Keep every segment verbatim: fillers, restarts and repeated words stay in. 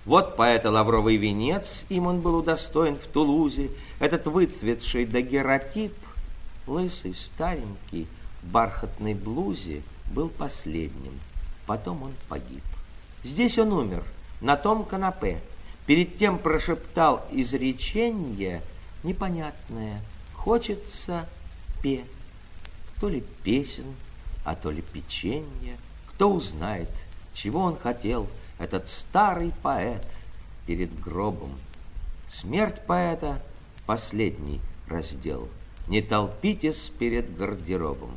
Вот поэта лавровый венец, им он был удостоен в Тулузе, этот выцветший дагеротип, лысый, старенький, в бархатной блузе, был последним. Потом он погиб. Здесь он умер, на том канапе. Перед тем прошептал изречение непонятное. Хочется пе. То ли песен, а то ли печенье. Кто узнает, чего он хотел, этот старый поэт перед гробом. Смерть поэта — последний раздел. Не толпитесь перед гардеробом.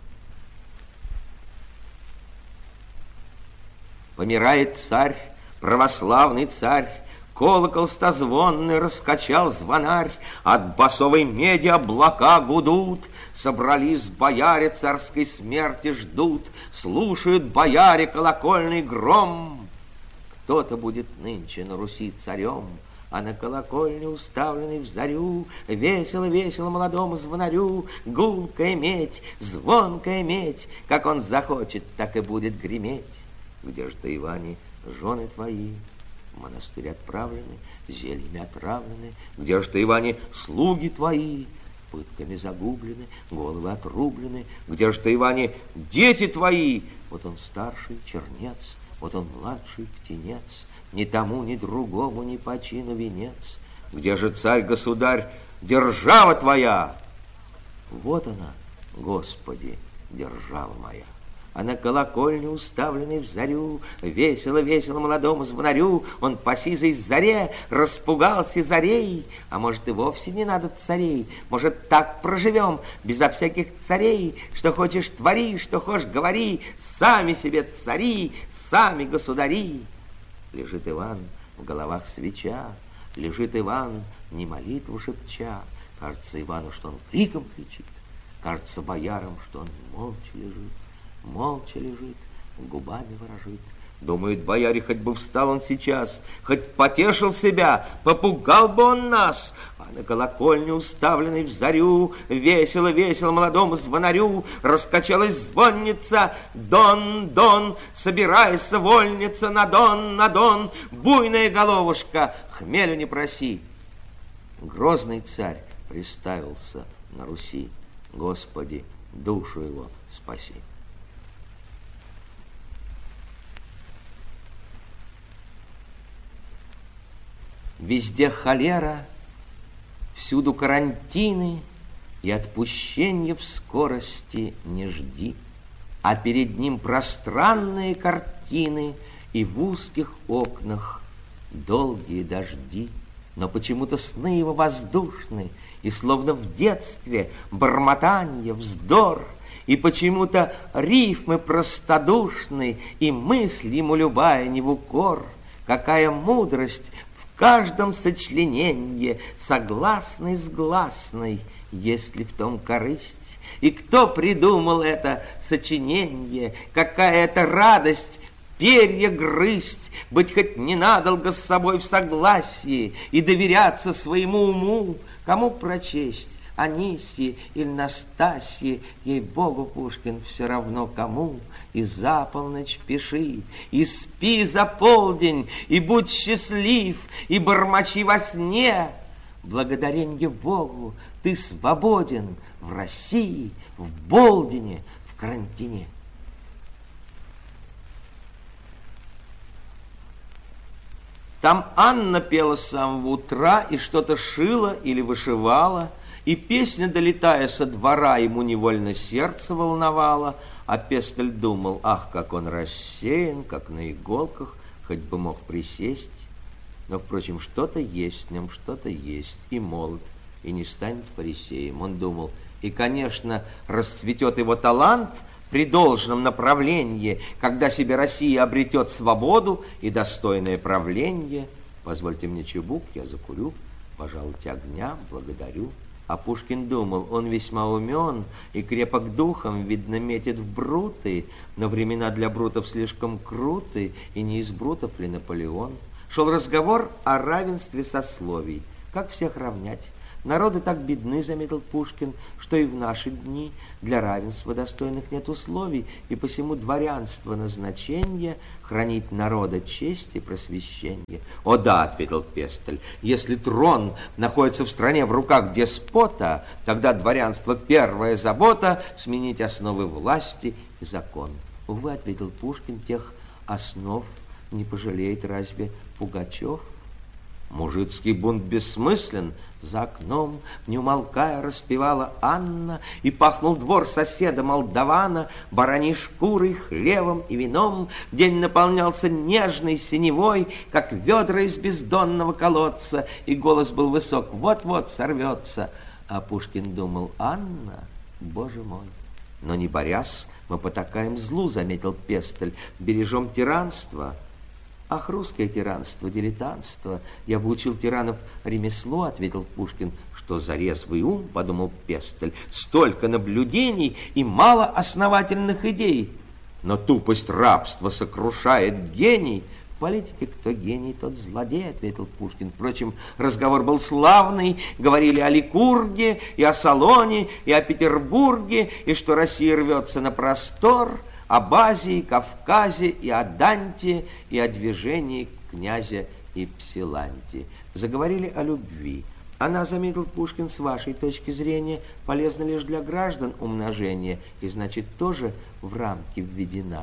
Помирает царь, православный царь, колокол стозвонный раскачал звонарь, от басовой меди облака гудут, собрались бояре царской смерти ждут, слушают бояре колокольный гром. Кто-то будет нынче на Руси царем, а на колокольне, уставленной в зарю, весело-весело молодому звонарю, гулкая медь, звонкая медь, как он захочет, так и будет греметь. Где ж ты, Иване, жены твои? В монастырь отправлены, зельями отравлены. Где ж ты, Иване, слуги твои? Пытками загублены, головы отрублены. Где ж ты, Иване, дети твои? Вот он старший чернец, вот он младший птенец. Ни тому, ни другому, ни по чину венец. Где же, царь-государь, держава твоя? Вот она, Господи, держава моя. А на колокольне, уставленной в зарю, весело-весело молодому звонарю, он по сизой заре распугался зарей. А может, и вовсе не надо царей? Может, так проживем, безо всяких царей? Что хочешь твори, что хочешь говори, сами себе цари, сами государи. Лежит Иван, в головах свеча, лежит Иван, не молитву шепча. Кажется Ивану, что он криком кричит, кажется боярам, что он молча лежит. Молча лежит, губами ворожит. Думают бояре, хоть бы встал он сейчас, хоть потешил себя, попугал бы он нас. А на колокольне, уставленной в зарю, весело-весело молодому звонарю, раскачалась звонница. Дон, дон, собирайся, вольница, на дон, на дон, буйная головушка, хмелю не проси. Грозный царь приставился на Руси. Господи, душу его спаси. Везде холера, всюду карантины, и отпущения в скорости не жди. А перед ним пространные картины, и в узких окнах долгие дожди. Но почему-то сны его воздушны, и словно в детстве бормотанье, вздор, и почему-то рифмы простодушны, и мысль ему любая не в укор. Какая мудрость в каждом сочленении, согласной с гласной, есть ли в том корысть? И кто придумал это сочинение? Какая это радость перья грызть, быть хоть ненадолго с собой в согласии и доверяться своему уму? Кому прочесть? Анисье или Настасье, ей-богу, Пушкин, все равно кому. И за полночь пиши, и спи за полдень, и будь счастлив, и бормочи во сне. Благодаренье Богу, ты свободен в России, в Болдине, в карантине. Там Анна пела с самого утра и что-то шила или вышивала, и песня, долетая со двора, ему невольно сердце волновало, а Пестель думал, ах, как он рассеян, как на иголках, хоть бы мог присесть. Но, впрочем, что-то есть в нем, что-то есть, и молод, и не станет фарисеем. Он думал, и, конечно, расцветет его талант при должном направлении, когда себе Россия обретет свободу и достойное правление. Позвольте мне чубук, я закурю, пожалуйте огня, благодарю. А Пушкин думал, он весьма умен и крепок духом, видно, метит в бруты, но времена для брутов слишком круты, и не из брутов ли Наполеон? Шел разговор о равенстве сословий. Как всех равнять? Народы так бедны, заметил Пушкин, что и в наши дни для равенства достойных нет условий, и посему дворянство назначение хранить народа честь и просвещение. О да, ответил Пестель, если трон находится в стране в руках деспота, тогда дворянство первая забота сменить основы власти и закон. Увы, ответил Пушкин, тех основ не пожалеет разве Пугачев? Мужицкий бунт бессмыслен, за окном, не умолкая, распевала Анна, и пахнул двор соседа молдавана бараньей шкурой, хлебом и вином. День наполнялся нежной синевой, как ведра из бездонного колодца, и голос был высок, вот-вот сорвется. А Пушкин думал, Анна, боже мой. Но не борясь, мы потакаем злу, заметил Пестель, бережем тиранство. Ах, русское тиранство, дилетантство, я бы учил тиранов ремесло, ответил Пушкин. Что за резвый ум, подумал Пестель, столько наблюдений и мало основательных идей. Но тупость рабства сокрушает гений. В политике кто гений, тот злодей, ответил Пушкин. Впрочем, разговор был славный, говорили о Ликурге, и о Салоне, и о Петербурге, и что Россия рвется на простор, об Азии, Кавказе, и о Данте, и о движении князя Ипсиланти. Заговорили о любви. Она, заметил Пушкин, с вашей точки зрения, полезна лишь для граждан умножения, и, значит, тоже в рамки введена.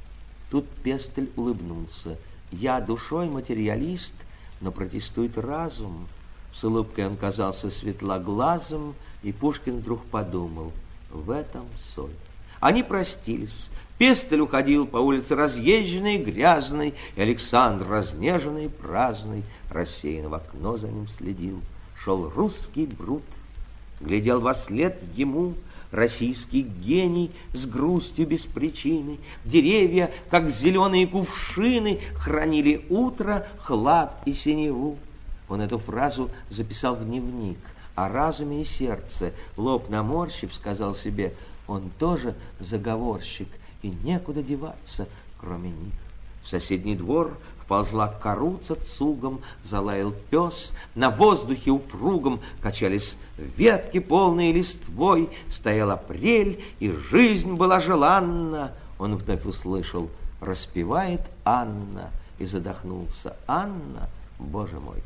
Тут Пестель улыбнулся. Я душой материалист, но протестует разум. С улыбкой он казался светлоглазым, и Пушкин вдруг подумал, в этом соль. Они простились. Пестель уходил по улице разъезженной, грязной, и Александр, разнеженный и праздный, рассеянно в окно за ним следил. Шел русский брут, глядел во след ему российский гений с грустью без причины. Деревья, как зеленые кувшины, хранили утро, хлад и синеву. Он эту фразу записал в дневник. О разуме и сердце, лоб наморщив, сказал себе, он тоже заговорщик, и некуда деваться, кроме них. В соседний двор вползла коруца цугом, залаял пес, на воздухе упругом качались ветки, полные листвой, стоял апрель, и жизнь была желанна. Он вновь услышал, распевает Анна, и задохнулся. Анна, боже мой!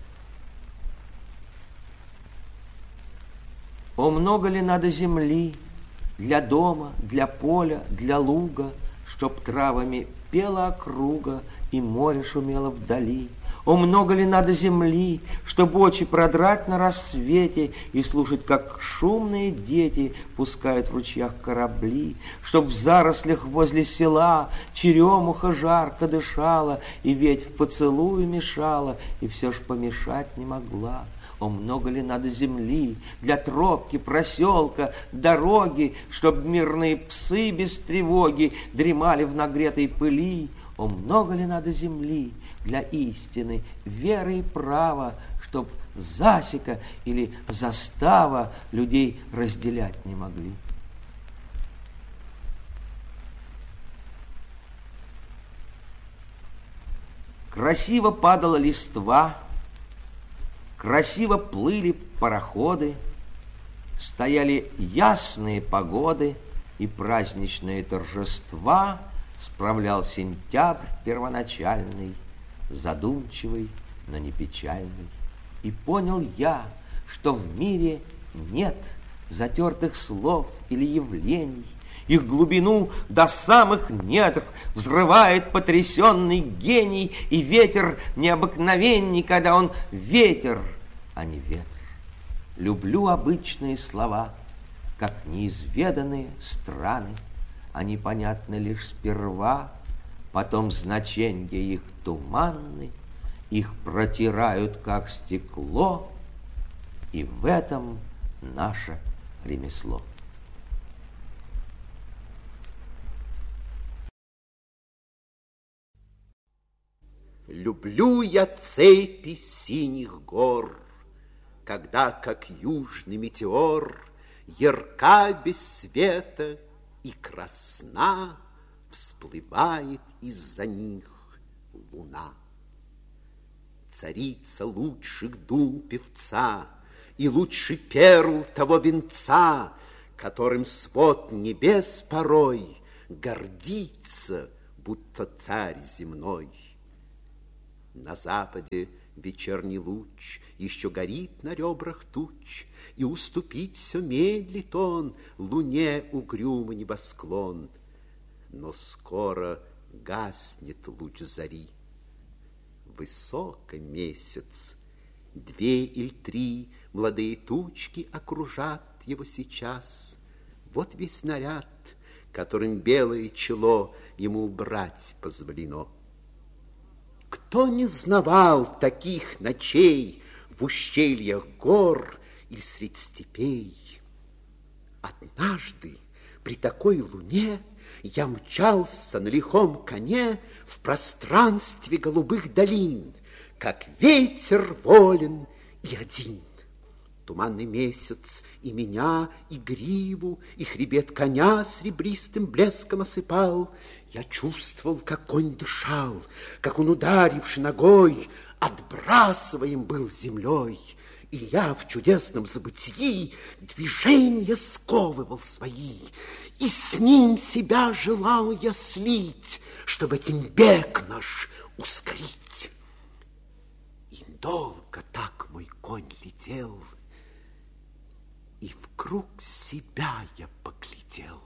О, много ли надо земли для дома, для поля, для луга, чтоб травами пела округа и море шумело вдали? О, много ли надо земли, чтоб очи продрать на рассвете и слушать, как шумные дети пускают в ручьях корабли, чтоб в зарослях возле села черемуха жарко дышала и ведь в поцелуй мешала, и все ж помешать не могла. О, много ли надо земли для тропки, проселка, дороги, чтоб мирные псы без тревоги дремали в нагретой пыли? О, много ли надо земли для истины, веры и права, чтоб засека или застава людей разделять не могли? Красиво падала листва, красиво плыли пароходы, стояли ясные погоды, и праздничные торжества справлял сентябрь первоначальный, задумчивый, но не печальный. И понял я, что в мире нет затертых слов или явлений, их глубину до самых недр взрывает потрясенный гений, и ветер необыкновенней, когда он ветер, а не ветер. Люблю обычные слова, как неизведанные страны. Они понятны лишь сперва, потом значенья их туманны, их протирают, как стекло, и в этом наше ремесло. Люблю я цепи синих гор, когда, как южный метеор, ярка без света и красна всплывает из-за них луна. Царица лучших дум певца и лучше перл того венца, которым свод небес порой гордится, будто царь земной. На западе вечерний луч еще горит на ребрах туч, и уступить все медлит он луне угрюмый небосклон. Но скоро гаснет луч зари. Высоко месяц, две или три молодые тучки окружат его сейчас. Вот весь наряд, которым белое чело ему убрать позволено. Кто не знавал таких ночей в ущельях гор или средь степей? Однажды при такой луне я мчался на лихом коне в пространстве голубых долин, как ветер волен и один. Туманный месяц и меня, и гриву, и хребет коня серебристым блеском осыпал. Я чувствовал, как конь дышал, как он, ударивший ногой, отбрасываем был землей. И я в чудесном забытии движения сковывал свои, и с ним себя желал я слить, чтобы этим бег наш ускорить. И долго так мой конь летел, и вкруг себя я поглядел.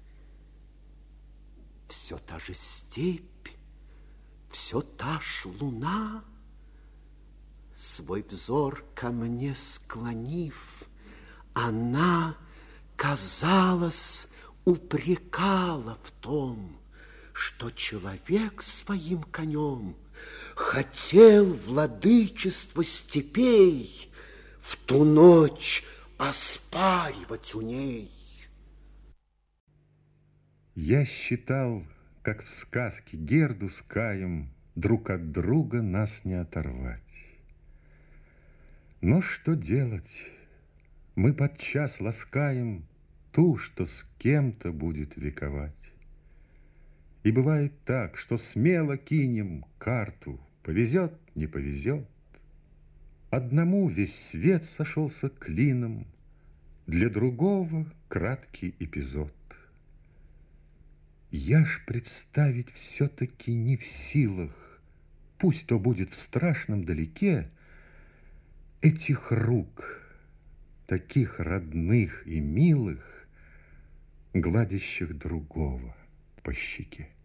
Все та же степь, все та ж луна, свой взор ко мне склонив, она, казалось, упрекала в том, что человек своим конем хотел владычество степей в ту ночь оспаривать у ней. Я считал, как в сказке Герду с Каем друг от друга нас не оторвать. Но что делать? Мы подчас ласкаем ту, что с кем-то будет вековать. И бывает так, что смело кинем карту, повезет, не повезет. Одному весь свет сошелся клином, для другого краткий эпизод. Я ж представить все-таки не в силах, пусть то будет в страшном далеке, этих рук, таких родных и милых, гладящих другого по щеке.